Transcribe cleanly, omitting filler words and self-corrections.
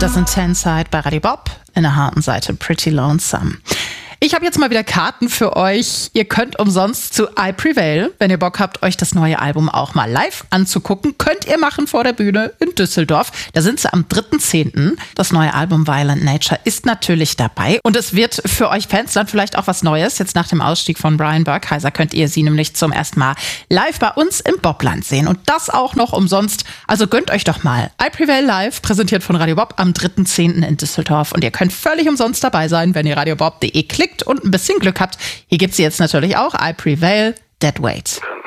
Das sind Tenside bei Radio Bob in der harten Seite Pretty Lonesome. Ich habe jetzt mal wieder Karten für euch. Ihr könnt umsonst zu I Prevail, wenn ihr Bock habt, euch das neue Album auch mal live anzugucken. Könnt ihr machen vor der Bühne in Düsseldorf. Da sind sie am 3.10. Das neue Album Violent Nature ist natürlich dabei. Und es wird für euch Fans dann vielleicht auch was Neues. Jetzt nach dem Ausstieg von Brian Burkheiser könnt ihr sie nämlich zum ersten Mal live bei uns im Bobland sehen. Und das auch noch umsonst. Also gönnt euch doch mal I Prevail live, präsentiert von Radio Bob am 3.10. in Düsseldorf. Und ihr könnt völlig umsonst dabei sein, wenn ihr radiobob.de klickt und ein bisschen Glück habt. Hier gibt's sie jetzt natürlich auch. I Prevail, Dead Weight.